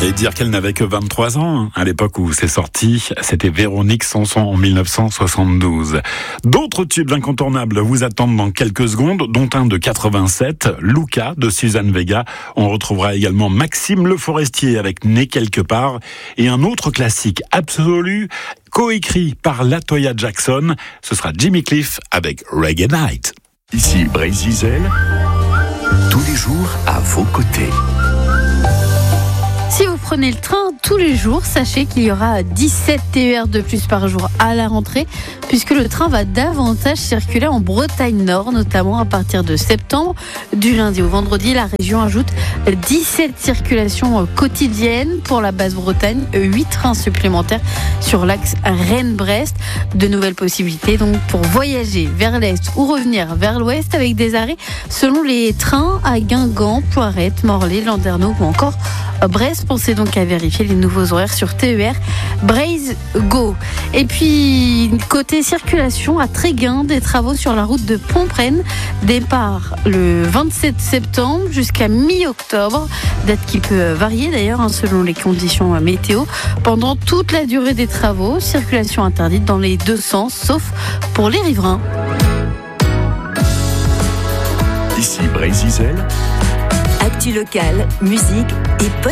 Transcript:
Et dire qu'elle n'avait que 23 ans à l'époque où c'est sorti, c'était Véronique Sanson en 1972. D'autres tubes incontournables vous attendent dans quelques secondes, dont un de 87, Luca de Suzanne Vega. On retrouvera également Maxime Le Forestier avec Né quelque part et un autre classique absolu, coécrit par Latoya Jackson. Ce sera Jimmy Cliff avec Reggae Night. Ici Bryce Wiesel, tous les jours à vos côtés. Si vous prenez le train tous les jours, sachez qu'il y aura 17 TER de plus par jour à la rentrée, puisque le train va davantage circuler en Bretagne Nord, notamment à partir de septembre. Du lundi au vendredi, la région ajoute 17 circulations quotidiennes pour la Basse-Bretagne, 8 trains supplémentaires sur l'axe Rennes-Brest. De nouvelles possibilités donc pour voyager vers l'Est ou revenir vers l'Ouest avec des arrêts selon les trains à Guingamp, Poirette, Morlaix, Landerneau ou encore Brest. Pensez donc à vérifier les nouveaux horaires sur TER Braze Go. Et puis, côté circulation, à Tréguin, des travaux sur la route de Pomprenne. Départ le 27 septembre jusqu'à mi-octobre. Date qui peut varier d'ailleurs selon les conditions météo. Pendant toute la durée des travaux, circulation interdite dans les deux sens, sauf pour les riverains. Ici Bryce Wiesel. Actu locale, musique et